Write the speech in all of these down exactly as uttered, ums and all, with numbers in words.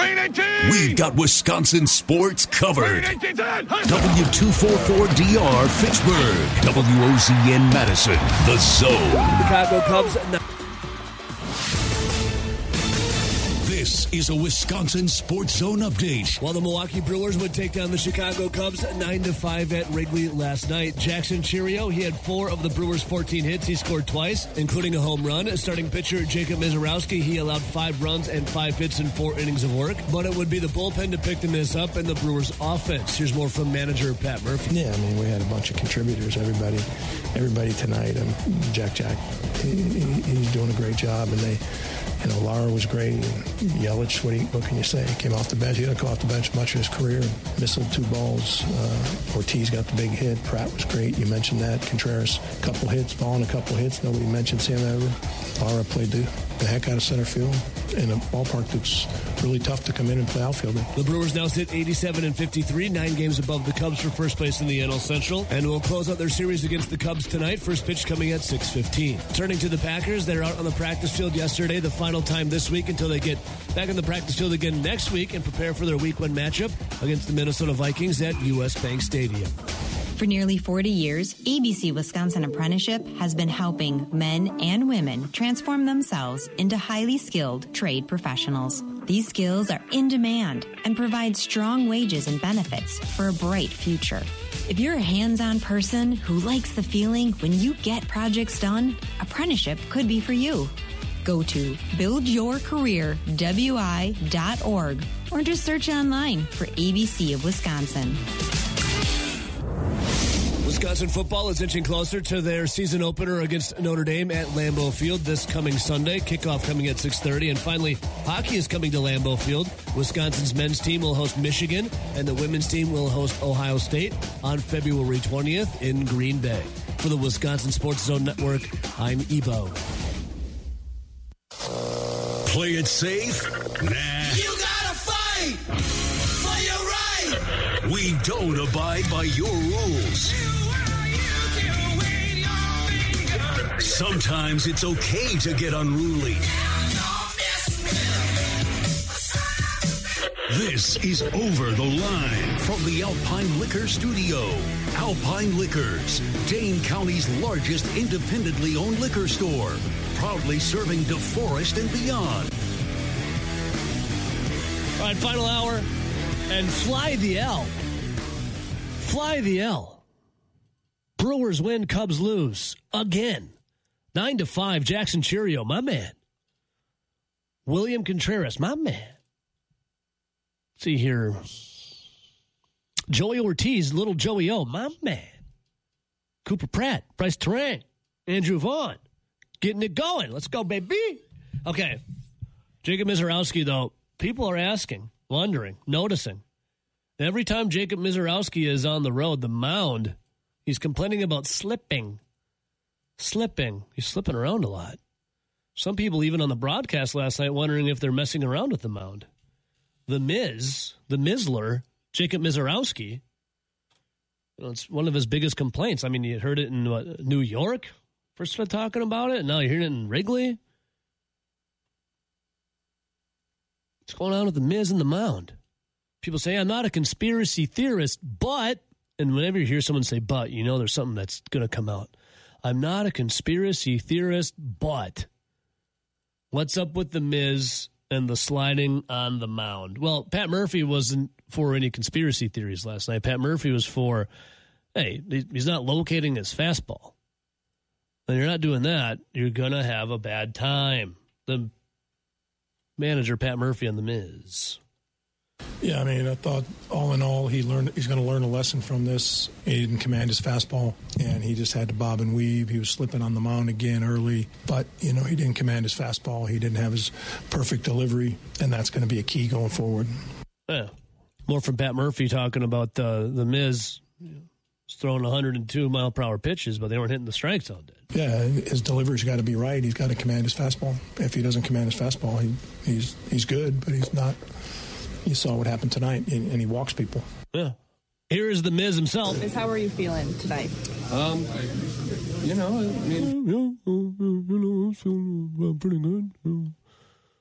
We've got Wisconsin sports covered. W two forty-four D R Fitchburg, W O Z N Madison, The Zone. Chicago Cubs. This is a Wisconsin Sports Zone update. While the Milwaukee Brewers would take down the Chicago Cubs nine to five at Wrigley last night, Jackson Chourio, he had four of the Brewers' fourteen hits. He scored twice, including a home run. Starting pitcher Jacob Misiorowski, he allowed five runs and five hits in four innings of work. But it would be the bullpen to pick the miss up and the Brewers' offense. Here's more from manager Pat Murphy. Yeah, I mean, we had a bunch of contributors. Everybody, everybody tonight. And Jack Jack, he, he's doing a great job, and they. You know, Lara was great. Yelich, what, he, what can you say? He came off the bench. He didn't come off the bench much of his career. Missed two balls. Uh, Ortiz got the big hit. Pratt was great. You mentioned that. Contreras, a couple hits. Vaughn, a couple hits. Nobody mentioned Sam Everett. Lara played the, the heck out of center field in a ballpark that's really tough to come in and play outfield in. The Brewers now sit eighty-seven and fifty-three, nine games above the Cubs for first place in the N L Central, and will close out their series against the Cubs tonight. First pitch coming at six fifteen. Turning to the Packers, they're out on the practice field yesterday, the final time this week until they get back on the practice field again next week and prepare for their week one matchup against the Minnesota Vikings at U S Bank Stadium. For nearly forty years, A B C Wisconsin Apprenticeship has been helping men and women transform themselves into highly skilled trade professionals. These skills are in demand and provide strong wages and benefits for a bright future. If you're a hands-on person who likes the feeling when you get projects done, apprenticeship could be for you. Go to build your career w i dot org or just search online for A B C of Wisconsin. Wisconsin football is inching closer to their season opener against Notre Dame at Lambeau Field this coming Sunday. Kickoff coming at six thirty. And finally, hockey is coming to Lambeau Field. Wisconsin's men's team will host Michigan, and the women's team will host Ohio State on February twentieth in Green Bay. For the Wisconsin Sports Zone Network, I'm Ebo. Play it safe? Nah. You gotta fight for your right. We don't abide by your rules. Sometimes it's okay to get unruly. This is Over the Line from the Alpine Liquor Studio. Alpine Liquors, Dane County's largest independently owned liquor store. Proudly serving DeForest and beyond. All right, final hour. And fly the L. Fly the L. Brewers win, Cubs lose. Again. Nine to five, Jackson Chourio, my man. William Contreras, my man. Let's see here. Joey Ortiz, little Joey O, my man. Cooper Pratt, Bryce Terang, Andrew Vaughn. Getting it going. Let's go, baby. Okay. Jacob Misiorowski, though, people are asking, wondering, noticing. Every time Jacob Misiorowski is on the road, the mound, he's complaining about slipping. Slipping. He's slipping around a lot. Some people, even on the broadcast last night, wondering if they're messing around with the mound. The Miz, the Mizzler, Jacob Misiorowski, you know, it's one of his biggest complaints. I mean, you heard it in what, New York, first started talking about it, and now you're hearing it in Wrigley. What's going on with the Miz and the mound? People say, I'm not a conspiracy theorist, but, and whenever you hear someone say but, you know there's something that's going to come out. I'm not a conspiracy theorist, but what's up with the Miz and the sliding on the mound? Well, Pat Murphy wasn't for any conspiracy theories last night. Pat Murphy was for, hey, he's not locating his fastball. When you're not doing that, you're going to have a bad time. The manager, Pat Murphy, on the Miz. Yeah, I mean, I thought all in all, he learned he's going to learn a lesson from this. He didn't command his fastball, and he just had to bob and weave. He was slipping on the mound again early, but, you know, he didn't command his fastball. He didn't have his perfect delivery, and that's going to be a key going forward. Yeah. More from Pat Murphy talking about uh, the Miz throwing one hundred two mile per hour pitches, but they weren't hitting the strike zone. Yeah, his delivery's got to be right. He's got to command his fastball. If he doesn't command his fastball, he, he's he's good, but he's not. You saw what happened tonight, and, and he walks people. Yeah. Here is the Miz himself. Miz, how are you feeling tonight? Um, you know, I mean, yeah, you know, I'm feeling pretty good.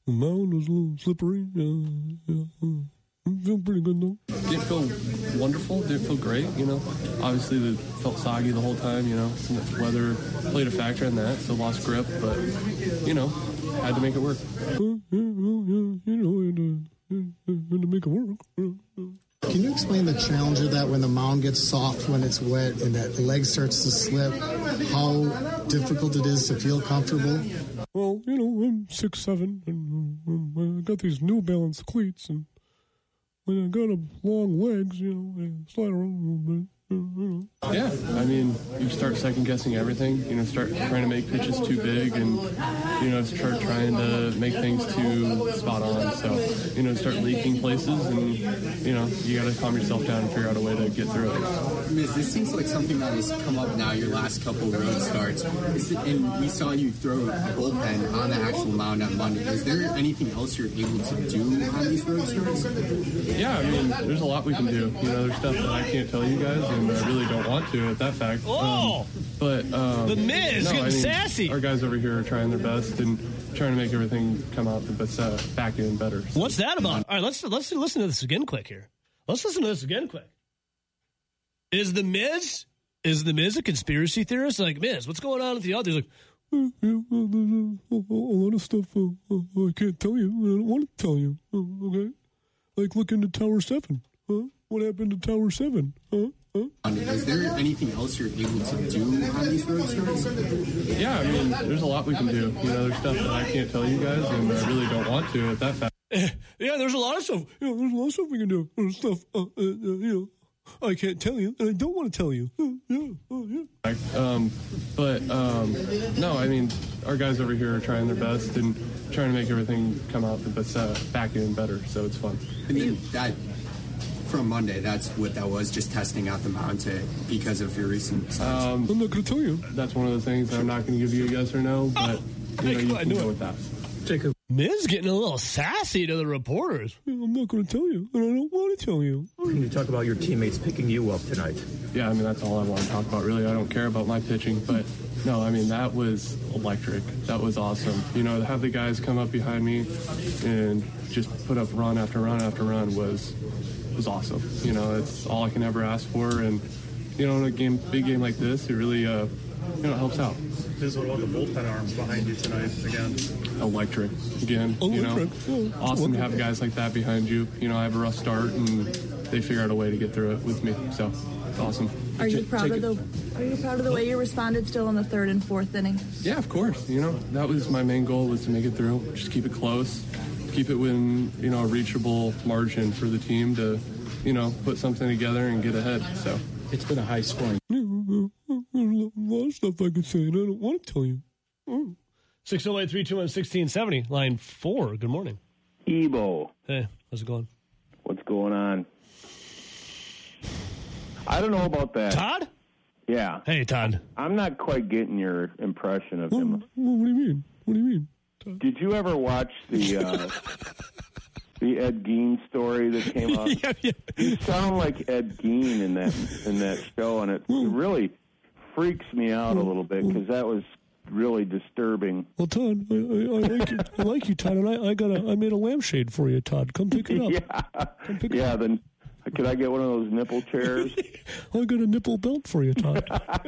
The mound was a little slippery. Uh, yeah, uh, I feel pretty good, though. Didn't feel wonderful. Didn't feel great, you know. Obviously, it felt soggy the whole time, you know. And the weather played a factor in that, so lost grip. But, you know, had to make it work. Uh, yeah, well, yeah, you know, had to, had to make it work. Uh, uh. Can you explain the challenge of that when the mound gets soft, when it's wet, and that leg starts to slip, how difficult it is to feel comfortable? Well, you know, I'm six seven, and um, I got these New Balance cleats, and when I got a long legs, you know, I slide around a little bit. Yeah, I mean, you start second-guessing everything, you know, start trying to make pitches too big and, you know, start trying to make things too spot on. So, you know, start leaking places and, you know, you got to calm yourself down and figure out a way to get through it. Miz, this seems like something that has come up now your last couple road starts. Is it, and we saw you throw a bullpen on the actual mound on Monday. Is there anything else you're able to do on these road starts? Yeah, I mean, there's a lot we can do. You know, there's stuff that I can't tell you guys, and I really don't want to at that fact. Oh! Um, but, um... The Miz, no, getting I mean, sassy. Our guys over here are trying their best and trying to make everything come out the best, uh, back end better. So. What's that about? All right, let's, let's listen to this again quick here. Let's listen to this again quick. Is the Miz, is the Miz a conspiracy theorist? Like, Miz, what's going on with the others? Like, Uh, yeah, well, there's a, a, a lot of stuff uh, uh, I can't tell you. I don't want to tell you. Uh, okay? Like, look into Tower seven. Huh? What happened to Tower seven? Huh? Huh? Is there anything else you're able to do on these road starts? Yeah, I mean, there's a lot we can do. You know, there's stuff that I can't tell you guys, and I really don't want to at that fact. Yeah, there's a lot of stuff. Yeah, there's a lot of stuff we can do. There's stuff, uh, uh, uh, you know, I can't tell you, and I don't want to tell you. Uh, yeah, oh, yeah. Um, but, um, no, I mean, our guys over here are trying their best and trying to make everything come out the best, uh, back end better, so it's fun. I mean, that... From Monday, that's what that was, just testing out the mound to, because of your recent starts. Um, I'm not going to tell you. That's one of the things that I'm not going to give you a yes or no, but you know, you I can knew go it. with that. Jacob. Miz getting a little sassy to the reporters. I'm not going to tell you, and I don't want to tell you. Can you talk about your teammates picking you up tonight? Yeah, I mean, that's all I want to talk about, really. I don't care about my pitching, but no, I mean, that was electric. That was awesome. You know, to have the guys come up behind me and just put up run after run after run was was awesome. You know, it's all I can ever ask for, and, you know, in a game, big game like this, it really, uh, you know, it helps out. This what about the bullpen arms behind you tonight again? Electric. Again, you know, Electric. Oh, awesome to have guys like that behind you. You know, I have a rough start, and they figure out a way to get through it with me, so it's awesome. Are you proud of the Are you proud of the way you responded still in the third and fourth inning? Yeah, of course. You know, that was my main goal, was to make it through. Just keep it close. Keep it within, you know, a reachable margin for the team to, you know, put something together and get ahead. So It's been a high scoring. There's a lot of stuff I could say, and I don't want to tell you. Mm. six oh eight, three two one, one six seven oh, line four. Good morning. Ebo. Hey, how's it going? What's going on? I don't know about that. Todd? Yeah. Hey, Todd. I'm not quite getting your impression of Oh, him. well, what do you mean? What do you mean? Todd? Did you ever watch the uh, the Ed Gein story that came out? yeah, yeah. You sound like Ed Gein in that in that show, and it, it really freaks me out a little bit because that was really disturbing. Well, Todd, I, I, I like you. I like you, Todd, and I, I got a. I made a lampshade for you, Todd. Come pick it up. yeah, Come pick yeah. it up. Then could I get one of those nipple chairs? I got a nipple belt for you, Todd.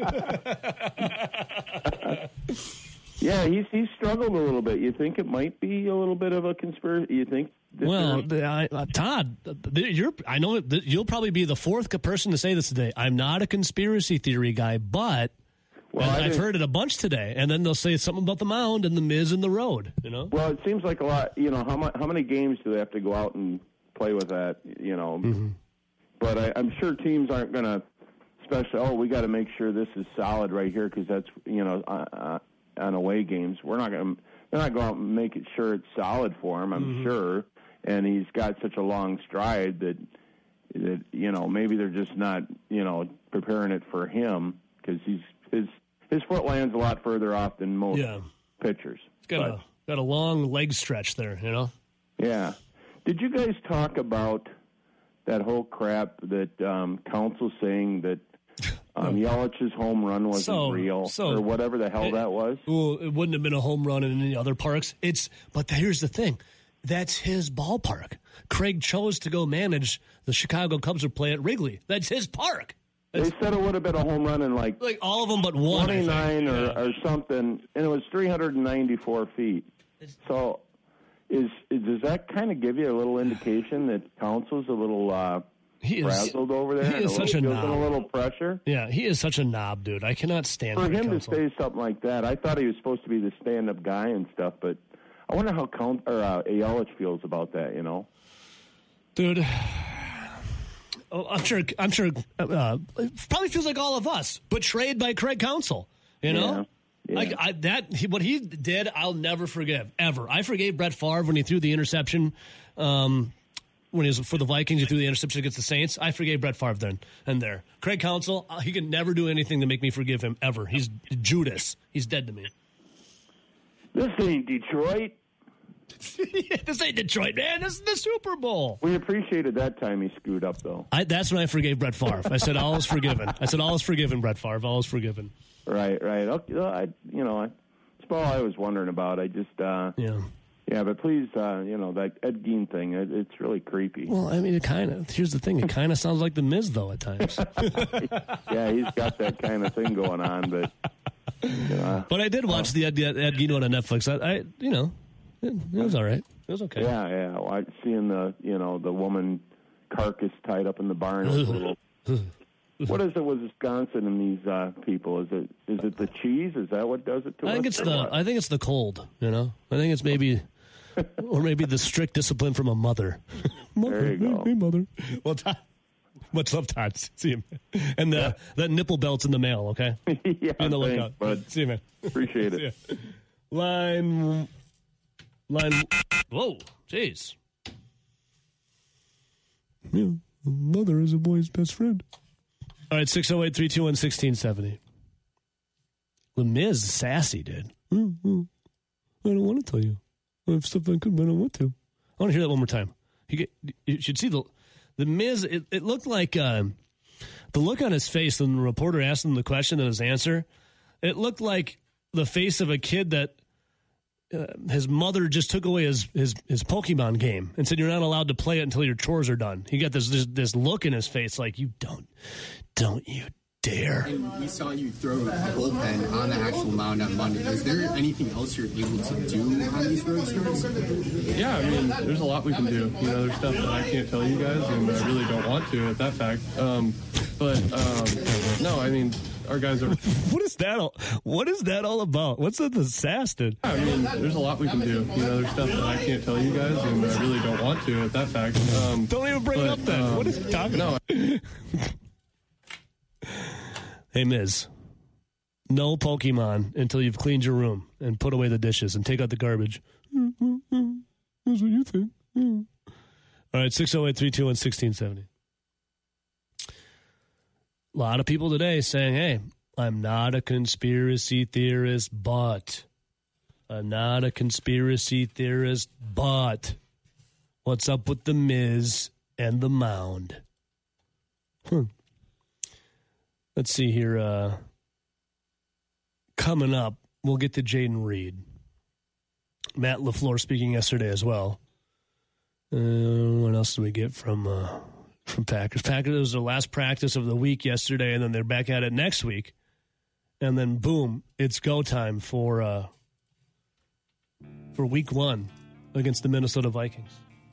Yeah, he's he's struggled a little bit. You think it might be a little bit of a conspiracy? You think? This Well, is- the- I, uh, Todd, the- you're. I know that you'll probably be the fourth person to say this today. I'm not a conspiracy theory guy, but Well, and I I've didn't- heard it a bunch today. And then they'll say something about the mound and the Miz and the road. You know. Well, it seems like a lot. You know, how much? How many games do they have to go out and play with that? You know, Mm-hmm. but I, I'm sure teams aren't going to, especially. Oh, we got to make sure this is solid right here because that's you know uh, uh, on away games. We're not going to. They're not going to make it sure it's solid for him. I'm Mm-hmm. sure, and he's got such a long stride that that you know maybe they're just not you know preparing it for him because he's his his foot lands a lot further off than most Yeah. pitchers. It's got But- a got a long leg stretch there. You know. Yeah. Did you guys talk about that whole crap that um, council saying that Um, Yelich's home run wasn't So- real, so- or whatever the hell it- that was. Well, it wouldn't have been a home run in any other parks. It's but here's the thing, that's his ballpark. Craig chose to go manage the Chicago Cubs or play at Wrigley. That's his park. They said it would have been a home run in like Like all of them but one. I think. twenty-nine or, Yeah. or something, and it was three hundred ninety-four feet. So, is, is does that kind of give you a little indication that Council's a little uh, He is- frazzled over there? he and is a such little, a feels in knob. a little pressure. Yeah, he is such a knob, dude. I cannot stand For Craig him Counsell. to say something like that, I thought he was supposed to be the stand-up guy and stuff, but I wonder how Count or uh, Yelich feels about that. You know, dude. Oh, I'm sure. I'm sure. Uh, it probably feels like all of us, betrayed by Craig Counsell. You know, Yeah, like yeah. I, that. He, what he did, I'll never forgive ever. I forgave Brett Favre when he threw the interception. Um, when he was for the Vikings, he threw the interception against the Saints. I forgave Brett Favre then and there. Craig Counsell, uh, he can never do anything to make me forgive him ever. He's Judas. He's dead to me. This ain't Detroit. This ain't Detroit, man. This is the Super Bowl. We appreciated that time he screwed up, though. I, that's when I forgave Brett Favre. I said all is forgiven. I said all is forgiven, Brett Favre. All is forgiven. Right, right. Okay, well, I, you know, I, that's all I was wondering about. I just, uh, Yeah. yeah, but please, uh, you know, that Ed Gein thing, it, it's really creepy. Well, I mean, it kind of. Here's the thing. It kind of sounds like the Miz, though, at times. Yeah, he's got that kind of thing going on, but. You know, But I did watch the Ed, Ed Gein one on Netflix. I, I you know, it, it was all right. It was okay. Yeah, yeah. Well, I, seeing the, you know, the woman carcass tied up in the barn. Was a little, what is it with Wisconsin and these uh, people? Is it is it the cheese? Is that what does it to I us? think it's or the. what? I think it's the cold. You know. I think it's maybe, or maybe the strict discipline from a mother. mother There you go. Hey, mother. Well, Todd, much love, Todd. See you, man. And the Yeah. that nipple belt's in the mail. Okay. yeah, Be on the thanks, lookout. bud. See you, man. Appreciate it. See ya. Line. Line. Whoa. Jeez. Yeah. Mother is a boy's best friend. All right. six oh eight, three two one, one six seven oh. The Miz is sassy, dude. Mm, mm. I don't want to tell you. I have stuff I could, but I don't want to. I want to hear that one more time. You, get, you should see the the Miz. It, it looked like uh, the look on his face when the reporter asked him the question and his answer. It looked like the face of a kid that uh, his mother just took away his, his his Pokemon game and said, "You're not allowed to play it until your chores are done." He got this this, this look in his face like, "You don't, don't you dare." And we saw you throw a bullpen on the actual mound on Monday. Is there anything else you're able to do on these road starts? Yeah, I mean, there's a lot we can do. You know, there's stuff that I can't tell you guys, and I really don't want to at that fact. Um, but um, no, I mean, our guys are. What is that? All, what is that all about? What's up the sass, dude? I mean, there's a lot we can do. You know, there's stuff that I can't tell you guys, and I really don't want to at that fact. Um, Don't even bring it but, up then. um, What is he talking no, about? Hey, Miz, no Pokemon until you've cleaned your room and put away the dishes and take out the garbage. That's what you think. All right, six oh eight, three two one, one six seven oh. A lot of people today saying, hey, I'm not a conspiracy theorist, but I'm not a conspiracy theorist, but what's up with the Miz and the mound? Hmm. Let's see here. Uh, coming up, we'll get to Jaden Reed. Matt LaFleur speaking yesterday as well. Uh, what else did we get from uh, from Packers? Packers, it was their last practice of the week yesterday, and then they're back at it next week. And then, boom, it's go time for, uh, for week one against the Minnesota Vikings.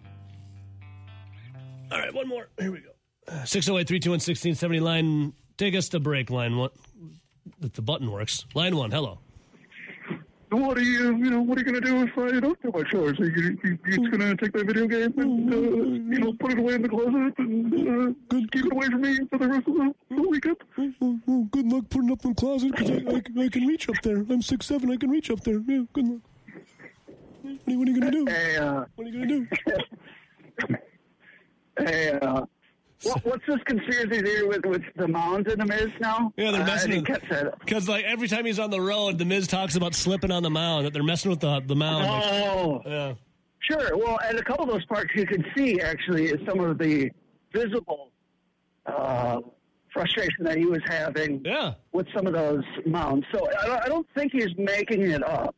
All right, one more. Here we go. six oh eight, three two one, one six seven oh. Line, take us to break. Line one. If the button works. Line one, hello. What are you, you know, what are you going to do if I don't do my chores? Are you, you, you just going to take my video game and, uh, you know, put it away in the closet and uh, keep it away from me for the rest of the, the weekend? Well, well, good luck putting up in the closet because I, I, I can reach up there. I'm six seven. I can reach up there. Yeah, good luck. What are, what are you going to do? Hey, uh, what are you going to do? hey, uh, what, what's this conspiracy theory with, with the mounds in the Miz now? Yeah, they're Uh, I messing didn't with catch that. because like every time he's on the road, the Miz talks about slipping on the mound. That they're messing with the the mound. like- Oh, yeah. Sure. Well, at a couple of those parks, you can see actually some of the visible uh, frustration that he was having yeah. with some of those mounds. So I don't, I don't think he's making it up.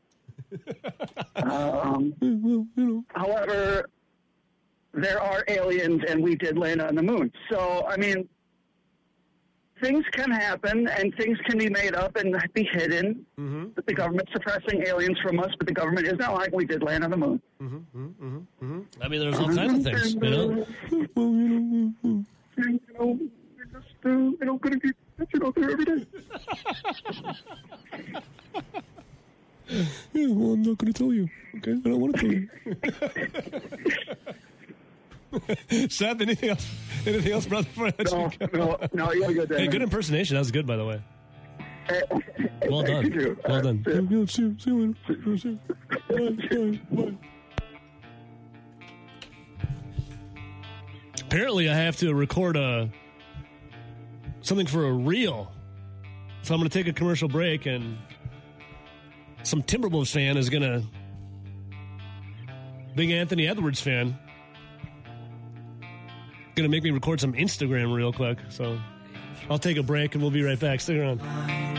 um, however, there are aliens, and we did land on the moon. So, I mean, things can happen, and things can be made up and be hidden. Mm-hmm. But the government's suppressing aliens from us, but the government is not lying. We did land on the moon. Mm-hmm, mm-hmm, mm-hmm. I mean, there's all kinds of things, you know? Well, you know, you know, you're just, uh, you know, going to get pictured out there every day. Yeah, well, I'm not going to tell you. Okay, I don't want to tell you. Seth, anything else? Anything else, brother? Before I let No, you go? no, no, you're good there, Hey, man. good impersonation. That was good, by the way. Hey, Well thank done. you. Well done. Yeah, yeah, see you, see you later. See you. Bye, bye, bye. Apparently, I have to record a something for a reel. So I'm going to take a commercial break, and some Timberwolves fan is going to, big Anthony Edwards fan, going to make me record some Instagram real quick. So I'll take a break, and we'll be right back. Stick around.